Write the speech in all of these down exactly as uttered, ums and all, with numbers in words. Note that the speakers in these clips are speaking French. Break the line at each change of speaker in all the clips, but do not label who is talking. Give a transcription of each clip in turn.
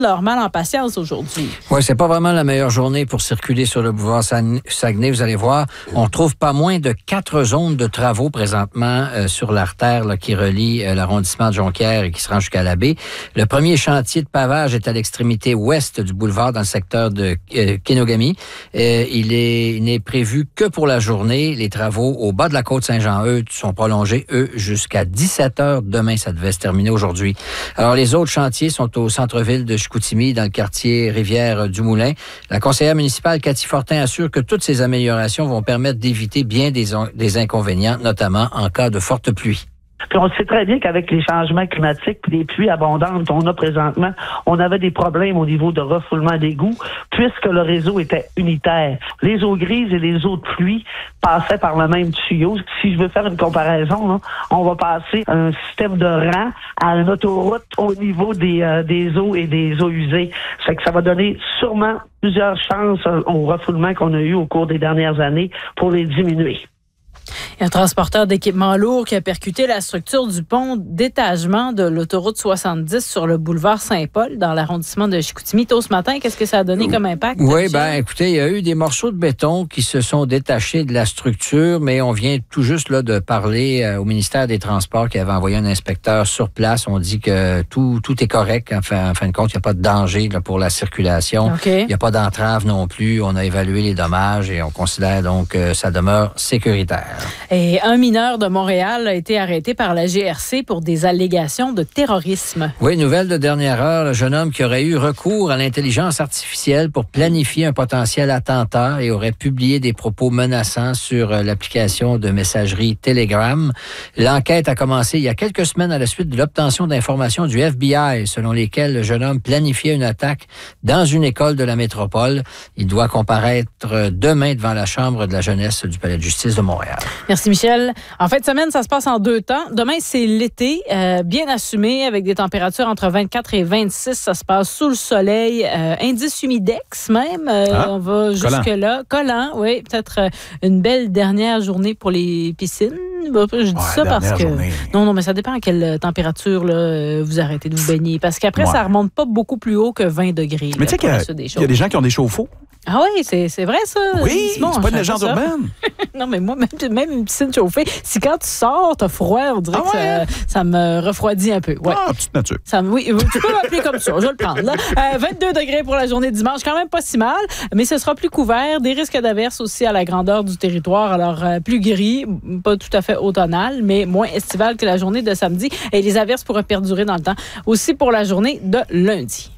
leur mal en patience aujourd'hui.
Oui, c'est pas vraiment la meilleure journée pour circuler sur le boulevard Saguenay. Vous allez voir, on trouve pas moins de quatre zones de travaux présentement euh, sur l'artère là, qui relie euh, l'arrondissement de Jonquière et qui se rend jusqu'à la baie. Le premier chantier de pavage est à l'extrémité ouest du boulevard dans le secteur de euh, Kenogami. Euh, il est, il n'est prévu que pour la journée. Les travaux au bas de la côte Saint-Jean-Eudes sont prolongés, eux, jusqu'à dix-sept heures demain. Ça devait se terminer aujourd'hui. Alors, les autres chantiers sont au centre-ville de Chicoutimi, dans le quartier Rivière-du-Moulin. La conseillère municipale, Cathy Fortin, assure que toutes ces améliorations vont permettre d'éviter bien des, des inconvénients, notamment en cas de forte pluie.
Puis on sait très bien qu'avec les changements climatiques et les pluies abondantes qu'on a présentement, on avait des problèmes au niveau de refoulement d'égouts, puisque le réseau était unitaire. Les eaux grises et les eaux de pluie passaient par le même tuyau. Si je veux faire une comparaison, là, on va passer un système de rang à une autoroute au niveau des, euh, des eaux et des eaux usées. Ça fait que ça va donner sûrement plusieurs chances au refoulement qu'on a eu au cours des dernières années pour les diminuer.
Il y a un transporteur d'équipements lourds qui a percuté la structure du pont d'étagement de l'autoroute soixante-dix sur le boulevard Saint-Paul dans l'arrondissement de Chicoutimi. Tôt ce matin, qu'est-ce que ça a donné comme impact?
Oui, bien, écoutez, il y a eu des morceaux de béton qui se sont détachés de la structure, mais on vient tout juste là de parler euh, au ministère des Transports qui avait envoyé un inspecteur sur place. On dit que tout, tout est correct. En fin, en fin de compte, il n'y a pas de danger là, pour la circulation.
Okay.
Il n'y a pas d'entrave non plus. On a évalué les dommages et on considère donc que ça demeure sécuritaire.
Et un mineur de Montréal a été arrêté par la G R C pour des allégations de terrorisme.
Oui, nouvelle de dernière heure, le jeune homme qui aurait eu recours à l'intelligence artificielle pour planifier un potentiel attentat et aurait publié des propos menaçants sur l'application de messagerie Telegram. L'enquête a commencé il y a quelques semaines à la suite de l'obtention d'informations du F B I selon lesquelles le jeune homme planifiait une attaque dans une école de la métropole. Il doit comparaître demain devant la Chambre de la jeunesse du Palais de justice de Montréal.
Merci Michel. En fin de semaine, ça se passe en deux temps. Demain, c'est l'été, euh, bien assumé, avec des températures entre vingt-quatre et vingt-six. Ça se passe sous le soleil. Euh, indice humidex même. Euh,
ah,
on va jusque-là. Collant, oui. Peut-être euh, une belle dernière journée pour les piscines. Je dis
ouais,
ça parce que...
Journée.
Non, non, mais ça dépend à quelle température là, vous arrêtez de vous baigner. Parce qu'après,
ouais.
ça remonte pas beaucoup plus haut que vingt degrés.
Mais tu sais qu'il y a, y a des gens qui ont des chauffe-eau.
Ah oui, c'est, c'est vrai ça.
Oui,
Simon,
c'est pas une légende urbaine.
Non, mais moi, même, même une piscine chauffée, si quand tu sors, t'as froid, on dirait ah ouais? que ça, ça me refroidit un peu. Ouais.
Ah, petite nature.
Ça, oui, tu peux m'appeler comme ça, je vais le prendre. Là. Euh, vingt-deux degrés pour la journée de dimanche, quand même pas si mal, mais ce sera plus couvert. Des risques d'averses aussi à la grandeur du territoire, alors euh, plus gris, pas tout à fait automnal, mais moins estival que la journée de samedi. Et les averses pourraient perdurer dans le temps, aussi pour la journée de lundi.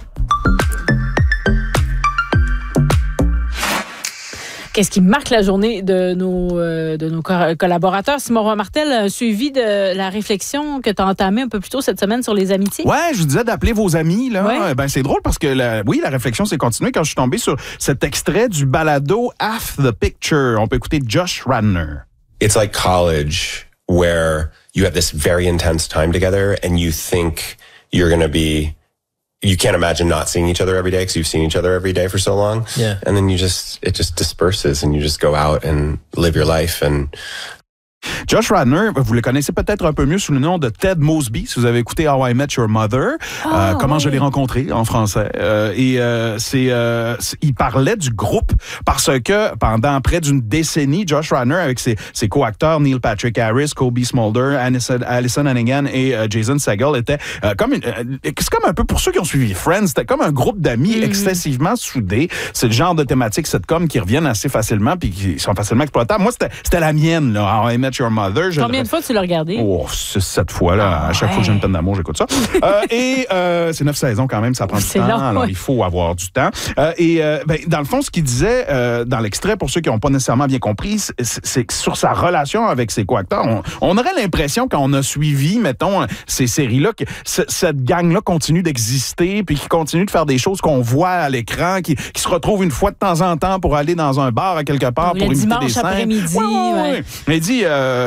Qu'est-ce qui marque la journée de nos, euh, de nos co- collaborateurs? Simon Roy-Martel, un suivi de la réflexion que tu as entamée un peu plus tôt cette semaine sur les amitiés.
Ouais, je vous disais d'appeler vos amis. Là.
Ouais.
Ben, c'est drôle parce que, la, oui, la réflexion s'est continuée quand je suis tombé sur cet extrait du balado Half the Picture. On peut écouter Josh Radnor.
It's like college where you have this very intense time together and you think you're going to be... You can't imagine not seeing each other every day because you've seen each other every day for so long.
Yeah.
And then you just, it just disperses and you just go out and live your life. And
Josh Radnor, vous le connaissez peut-être un peu mieux sous le nom de Ted Mosby, si vous avez écouté How I Met Your Mother. Oh, euh, comment oui. je l'ai rencontré en français. Euh, et euh, c'est, euh, c'est, il parlait du groupe parce que pendant près d'une décennie, Josh Radnor, avec ses, ses co-acteurs Neil Patrick Harris, Kobe Smolder, Alyson Hannigan et euh, Jason Segel, étaient euh, comme une, euh, c'est comme un peu pour ceux qui ont suivi Friends, c'était comme un groupe d'amis mm-hmm. excessivement soudés. C'est le genre de thématique sitcom qui reviennent assez facilement puis qui sont facilement exploitables. Moi, c'était, c'était la mienne, là, How I Met Your Mother. Je
Combien
le...
de fois tu l'as regardé?
Oh, six, sept fois, là. Ah, à chaque ouais. fois que j'ai une peine d'amour, j'écoute ça. euh, et euh, c'est neuf saisons quand même, ça prend c'est du temps. Long, alors, ouais. il faut avoir du temps. Euh, et euh, ben, dans le fond, ce qu'il disait euh, dans l'extrait, pour ceux qui n'ont pas nécessairement bien compris, c'est, c'est que sur sa relation avec ses co-acteurs, on, on aurait l'impression, quand on a suivi, mettons, ces séries-là, que c- cette gang-là continue d'exister, puis qui continue de faire des choses qu'on voit à l'écran, qui, qui se retrouvent une fois de temps en temps pour aller dans un bar à quelque part,
le
pour imiter des scènes.
Dimanche après-midi.
Ouais, ouais, ouais.
Ouais.
Mais il dit... Euh,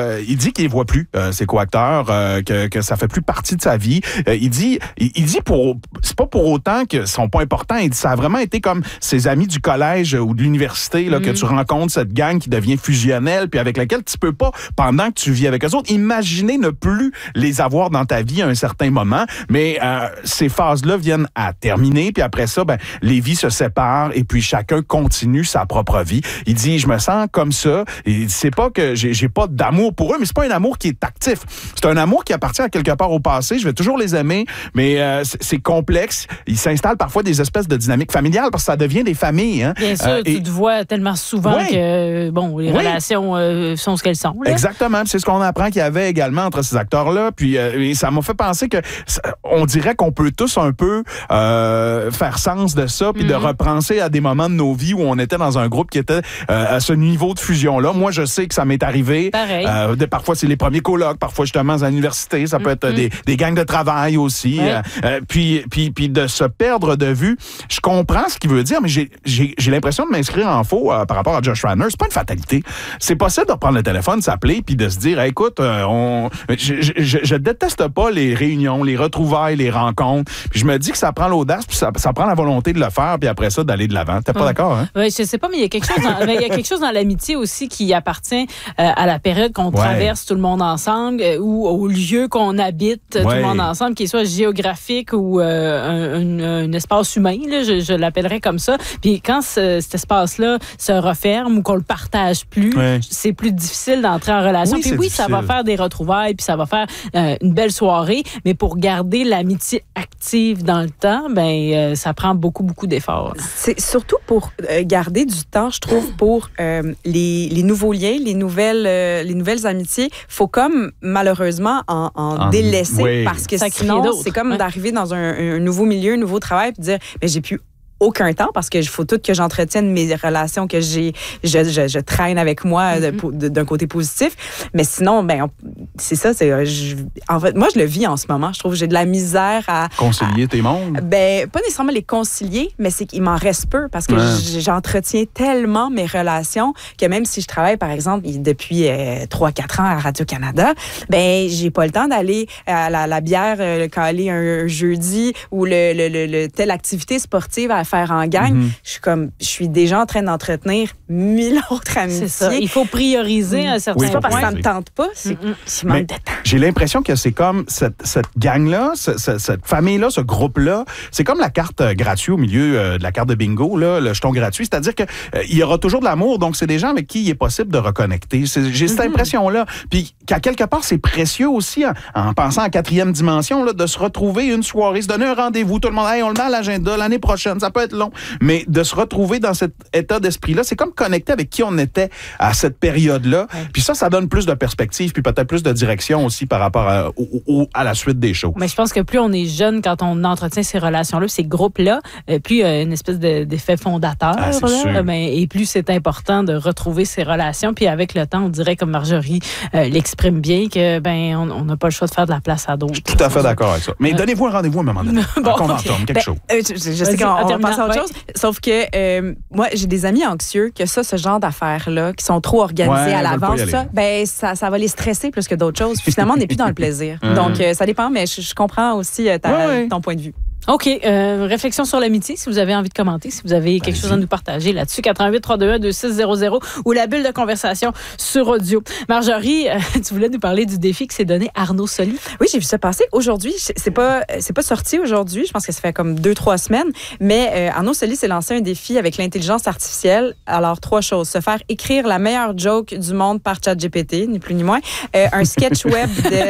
euh, il dit qu'il les voit plus, euh, ses co-acteurs, euh, que, que ça fait plus partie de sa vie. Euh, il dit, il, il dit pour, c'est pas pour autant qu'ils sont pas importants. Il dit ça a vraiment été comme ses amis du collège ou de l'université là, mm. que tu rencontres cette gang qui devient fusionnelle, puis avec laquelle tu peux pas, pendant que tu vis avec eux autres, imaginer ne plus les avoir dans ta vie à un certain moment. Mais euh, ces phases-là viennent à terminer, puis après ça, ben les vies se séparent et puis chacun continue sa propre vie. Il dit, je me sens comme ça. Il dit, c'est pas que j'ai, j'ai pas d'amour pour eux, mais c'est pas un amour qui est actif. C'est un amour qui appartient à quelque part au passé. Je vais toujours les aimer, mais euh, c'est, c'est complexe. Il s'installe parfois des espèces de dynamiques familiales parce que ça devient des familles. Hein?
Bien sûr, euh, tu et... te vois tellement souvent ouais. que bon, les ouais. relations euh, sont ce qu'elles sont. Là.
Exactement. C'est ce qu'on apprend qu'il y avait également entre ces acteurs-là. Puis euh, ça m'a fait penser que on dirait qu'on peut tous un peu euh, faire sens de ça, puis mm-hmm. de repenser à des moments de nos vies où on était dans un groupe qui était euh, à ce niveau de fusion-là. Moi, je sais que ça m'est arrivé.
Pareil.
Euh, de, parfois, c'est les premiers colocs, parfois justement à l'université. Ça peut mm-hmm. être des, des gangs de travail aussi.
Ouais.
Euh, euh, puis, puis, puis de se perdre de vue. Je comprends ce qu'il veut dire, mais j'ai, j'ai, j'ai l'impression de m'inscrire en faux euh, par rapport à Josh Radnor. C'est pas une fatalité. C'est possible de reprendre le téléphone, s'appeler, puis de se dire, hey, écoute, euh, on, je, je, je, je déteste pas les réunions, les retrouvailles, les rencontres. Puis je me dis que ça prend l'audace, puis ça, ça prend la volonté de le faire, puis après ça, d'aller de l'avant. T'es pas
ouais.
d'accord, hein?
Oui, je sais pas, mais il y a quelque chose dans, il y a quelque chose dans l'amitié aussi qui appartient euh, à la période qu'on ouais. traverse tout le monde ensemble euh, ou au lieu qu'on habite ouais. tout le monde ensemble, qu'il soit géographique ou euh, un, un, un espace humain, là, je, je l'appellerais comme ça. Puis quand ce, cet espace-là se referme ou qu'on le partage plus, ouais. c'est plus difficile d'entrer en relation.
Oui,
puis oui, difficile. Ça va faire des retrouvailles, puis ça va faire euh, une belle soirée, mais pour garder l'amitié active dans le temps, ben euh, ça prend beaucoup, beaucoup d'efforts.
C'est surtout pour euh, garder du temps, je trouve, pour euh, les, les nouveaux liens, les nouvelles, euh, les nouvelles amitiés. Faut comme, malheureusement, en, en, en délaisser, oui. parce que ça sinon, c'est comme ouais. d'arriver dans un, un nouveau milieu, un nouveau travail, puis dire, mais j'ai plus aucun temps parce que il faut tout que j'entretienne mes relations que j'ai je, je, je traîne avec moi mm-hmm. de, d'un côté positif, mais sinon ben on, c'est ça c'est je, en fait moi je le vis en ce moment, je trouve que j'ai de la misère à
concilier à, tes mondes.
Ben pas nécessairement les concilier, mais c'est qu'il m'en reste peu parce que ouais. j'entretiens tellement mes relations que même si je travaille par exemple depuis euh, trois quatre ans à Radio-Canada, ben j'ai pas le temps d'aller à la, la bière euh, le caler un, un jeudi ou le, le, le, le telle activité sportive à faire en gang. Mm-hmm. Je suis comme, je suis déjà en train d'entretenir mille autres amitiés.
C'est ça. Il faut prioriser un certain
point. C'est pas parce que
oui.
ça me tente pas, c'est qu'il manque de temps.
J'ai l'impression que c'est comme cette, cette gang-là, ce, ce, cette famille-là, ce groupe-là, c'est comme la carte euh, gratuite au milieu euh, de la carte de bingo, là, le jeton gratuit. C'est-à-dire qu'il euh, y aura toujours de l'amour, donc c'est des gens avec qui il est possible de reconnecter. C'est, j'ai cette mm-hmm. impression-là. Puis qu'à quelque part, c'est précieux aussi, en, en pensant à quatrième dimension, là, de se retrouver une soirée, se donner un rendez-vous, tout le monde, hey, on le met à l'agenda l'année prochaine, ça peut être long, mais de se retrouver dans cet état d'esprit-là, c'est comme connecter avec qui on était à cette période-là. Ouais. Puis ça, ça donne plus de perspective, puis peut-être plus de direction aussi par rapport à, au, au, à la suite des choses.
Mais je pense que plus on est jeune, quand on entretient ces relations-là, ces groupes-là, euh, plus il y a une espèce de, d'effet fondateur.
Ah,
là, mais, et plus c'est important de retrouver ces relations. Puis avec le temps, on dirait, comme Marjorie euh, l'exprime bien, que ben on n'a pas le choix de faire de la place à d'autres.
Je suis tout à fait d'accord avec ça. Mais euh... donnez-vous un rendez-vous à un moment donné.
bon,
un conventum,
okay.
quelque
ben,
chose.
Euh, je, je sais qu'on va passer à autre chose. Sauf que euh, moi, j'ai des amis anxieux que ça, ce genre d'affaires-là, qui sont trop organisées
ouais,
à l'avance, ça, ben, ça, ça va les stresser plus que d'autres choses. Puis finalement, on n'est plus dans le plaisir. Donc, euh, ça dépend, mais je, je comprends aussi euh, ta, ouais, ouais. ton point de vue.
OK. Euh, réflexion sur l'amitié, si vous avez envie de commenter, si vous avez quelque Allez-y. chose à nous partager là-dessus, quatre-vingt-huit trois deux un deux six zéro zéro ou la bulle de conversation sur audio. Marjorie, euh, tu voulais nous parler du défi que s'est donné Arnaud Soli.
Oui, j'ai vu ça passer aujourd'hui. C'est pas, c'est pas sorti aujourd'hui. Je pense que ça fait comme deux, trois semaines. Mais euh, Arnaud Soli s'est lancé un défi avec l'intelligence artificielle. Alors, trois choses. Se faire écrire la meilleure joke du monde par ChatGPT, ni plus ni moins. Euh, un sketch web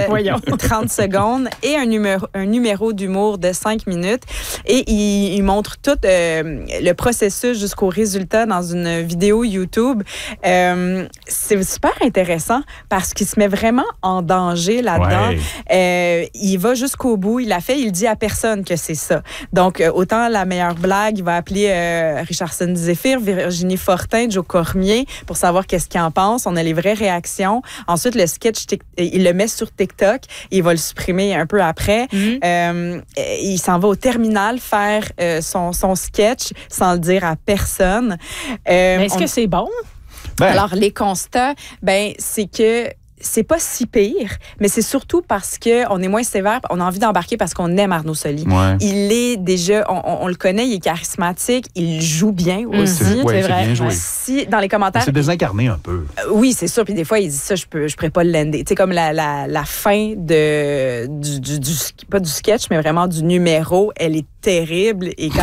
de trente secondes et un numéro, un numéro d'humour de cinq minutes. Et il, il montre tout euh, le processus jusqu'au résultat dans une vidéo YouTube. Euh, c'est super intéressant parce qu'il se met vraiment en danger là-dedans. Ouais. Euh, il va jusqu'au bout. Il l'a fait. Il dit à personne que c'est ça. Donc, euh, autant la meilleure blague, il va appeler euh, Richardson Zephyr, Virginie Fortin, Joe Cormier pour savoir qu'est-ce qu'il en pense. On a les vraies réactions. Ensuite, le sketch, il le met sur TikTok. Il va le supprimer un peu après. Mm-hmm. Euh, il s'en va au terminal faire euh, son, son sketch sans le dire à personne.
Euh, est-ce on... que c'est bon?
Ben. Alors, les constats, ben, c'est que c'est pas si pire, mais c'est surtout parce qu'on est moins sévère, on a envie d'embarquer parce qu'on aime Arnaud Soli.
Ouais.
Il est déjà, on, on, on le connaît, il est charismatique, il joue bien aussi.
C'est, ouais,
c'est
c'est
vrai.
bien joué.
Si, dans les commentaires...
C'est désincarné un peu.
Euh, oui, c'est sûr. Puis des fois, il dit ça, je peux, je pourrais pas l'ender. Tu sais, comme la, la, la fin de, du, du, du, pas du sketch, mais vraiment du numéro, elle est terrible. Et quand